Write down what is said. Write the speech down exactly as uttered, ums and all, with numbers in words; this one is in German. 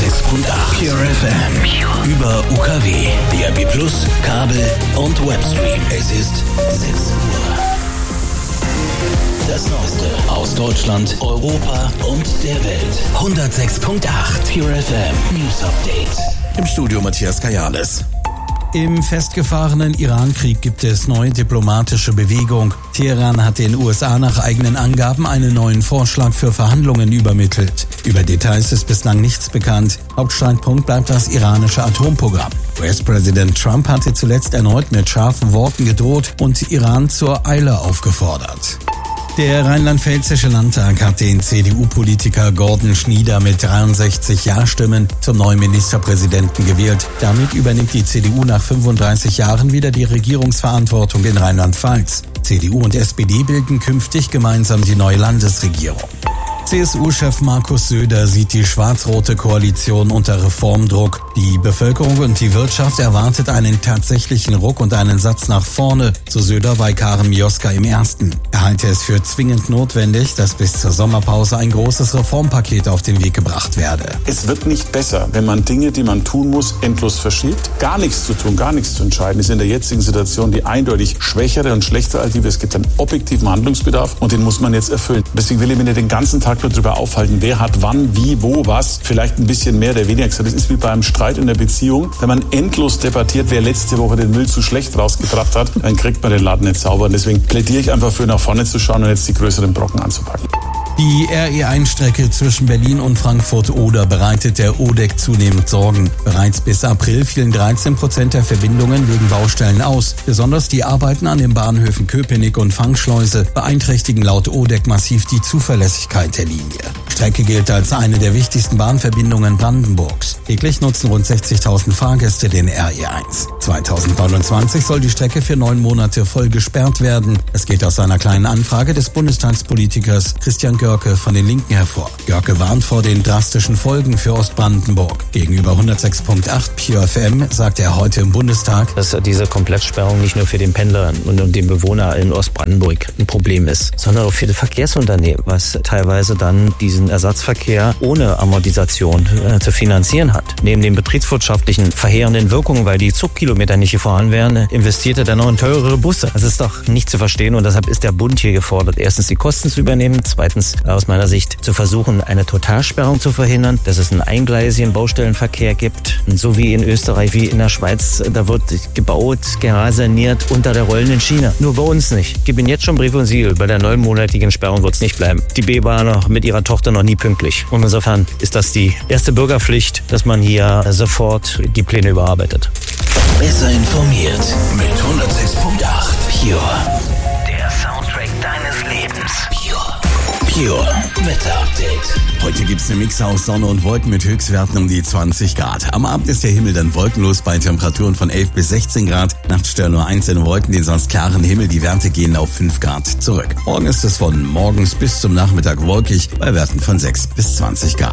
hundertsechs Komma acht Pure F M. Über U K W, D A B Plus, Kabel und Webstream. Es ist sechs Uhr. Das Neueste aus Deutschland, Europa und der Welt. hundertsechs Komma acht Pure F M News Update. Im Studio Matthias Kajales. Im festgefahrenen Iran-Krieg gibt es neue diplomatische Bewegung. Teheran hat den U S A nach eigenen Angaben einen neuen Vorschlag für Verhandlungen übermittelt. Über Details ist bislang nichts bekannt. Hauptstreitpunkt bleibt das iranische Atomprogramm. U S-Präsident Trump hatte zuletzt erneut mit scharfen Worten gedroht und Iran zur Eile aufgefordert. Der rheinland-pfälzische Landtag hat den C D U-Politiker Gordon Schnieder mit dreiundsechzig Ja-Stimmen zum neuen Ministerpräsidenten gewählt. Damit übernimmt die C D U nach fünfunddreißig Jahren wieder die Regierungsverantwortung in Rheinland-Pfalz. C D U und S P D bilden künftig gemeinsam die neue Landesregierung. C S U-Chef Markus Söder sieht die schwarz-rote Koalition unter Reformdruck. Die Bevölkerung und die Wirtschaft erwartet einen tatsächlichen Ruck und einen Satz nach vorne, so Söder bei Karen Mioska im Ersten. Er halte es für zwingend notwendig, dass bis zur Sommerpause ein großes Reformpaket auf den Weg gebracht werde. Es wird nicht besser, wenn man Dinge, die man tun muss, endlos verschiebt. Gar nichts zu tun, gar nichts zu entscheiden, ist in der jetzigen Situation die eindeutig schwächere und schlechtere Alternative. Es gibt einen objektiven Handlungsbedarf und den muss man jetzt erfüllen. Deswegen will ich mir den ganzen Tag nur darüber aufhalten, wer hat wann, wie, wo, was, vielleicht ein bisschen mehr, der weniger gesagt. Das ist wie bei einem Streit in der Beziehung. Wenn man endlos debattiert, wer letzte Woche den Müll zu schlecht rausgebracht hat, dann kriegt man den Laden nicht sauber. Und deswegen plädiere ich einfach für nach vorne zu schauen und jetzt die größeren Brocken anzupacken. Die R E eins Strecke zwischen Berlin und Frankfurt-Oder bereitet der O D E C zunehmend Sorgen. Bereits bis April fielen dreizehn Prozent der Verbindungen wegen Baustellen aus. Besonders die Arbeiten an den Bahnhöfen Köpenick und Fangschleuse beeinträchtigen laut O D E C massiv die Zuverlässigkeit der Linie. Strecke gilt als eine der wichtigsten Bahnverbindungen Brandenburgs. Täglich nutzen rund sechzigtausend Fahrgäste den R E eins. zweitausendneunundzwanzig soll die Strecke für neun Monate voll gesperrt werden. Es geht aus einer kleinen Anfrage des Bundestagspolitikers Christian Görke von den Linken hervor. Görke warnt vor den drastischen Folgen für Ostbrandenburg. Gegenüber hundertsechs Komma acht Pure F M sagte er heute im Bundestag, dass diese Komplettsperrung nicht nur für den Pendler und den Bewohner in Ostbrandenburg ein Problem ist, sondern auch für das Verkehrsunternehmen, was teilweise dann diesen Ersatzverkehr ohne Amortisation äh, zu finanzieren hat. Neben den betriebswirtschaftlichen verheerenden Wirkungen, weil die Zugkilometer nicht gefahren werden, investiert er dann noch in teurere Busse. Das ist doch nicht zu verstehen und deshalb ist der Bund hier gefordert, erstens die Kosten zu übernehmen, zweitens aus meiner Sicht zu versuchen, eine Totalsperrung zu verhindern, dass es einen eingleisigen Baustellenverkehr gibt, so wie in Österreich, wie in der Schweiz. Da wird gebaut, saniert unter der rollenden Schiene. Nur bei uns nicht. Ich gebe Ihnen jetzt schon Brief und Siegel, bei der neunmonatigen Sperrung wird es nicht bleiben. Die B-Bahner mit ihrer Tochter noch nie pünktlich. Und insofern ist das die erste Bürgerpflicht, dass man hier sofort die Pläne überarbeitet. Besser informiert mit hundertsechs Komma acht Pure. Der Soundtrack deines Lebens. Pure. Pure Wetter-Update. Heute gibt's eine Mix aus Sonne und Wolken mit Höchstwerten um die zwanzig Grad. Am Abend ist der Himmel dann wolkenlos bei Temperaturen von elf bis sechzehn Grad. Nachts stören nur einzelne Wolken den sonst klaren Himmel. Die Werte gehen auf fünf Grad zurück. Morgen ist es von morgens bis zum Nachmittag wolkig bei Werten von sechs bis zwanzig Grad.